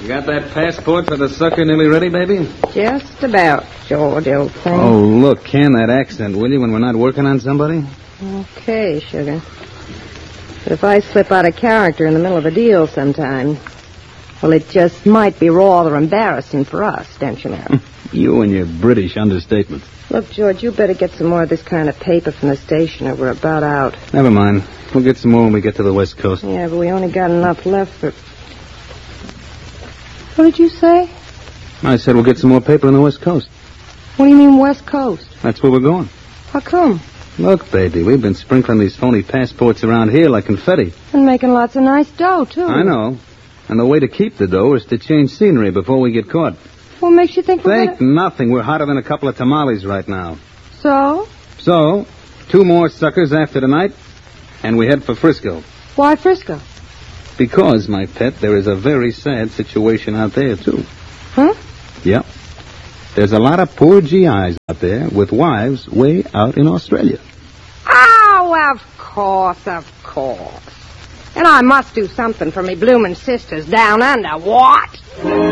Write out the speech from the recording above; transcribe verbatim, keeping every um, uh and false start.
You got that passport for the sucker nearly ready, baby? Just about, George, old thing. Oh, look, can that accent, will you, when we're not working on somebody? Okay, sugar. But if I slip out of character in the middle of a deal sometime, well, it just might be rather embarrassing for us, don't you know? You and your British understatements. Look, George, you better get some more of this kind of paper from the station or we're about out. Never mind. We'll get some more when we get to the West Coast. Yeah, but we only got enough left for... What did you say? I said we'll get some more paper on the West Coast. What do you mean, West Coast? That's where we're going. How come? Look, baby, we've been sprinkling these phony passports around here like confetti. And making lots of nice dough, too. I know. And the way to keep the dough is to change scenery before we get caught. What makes you think we're Think gonna... nothing. We're hotter than a couple of tamales right now. So? So, two more suckers after tonight, and we head for Frisco. Why Frisco? Because, my pet, there is a very sad situation out there, too. Huh? Yep. There's a lot of poor G Is out there with wives way out in Australia. Oh, of course, of course. And I must do something for me bloomin' sisters down under, what?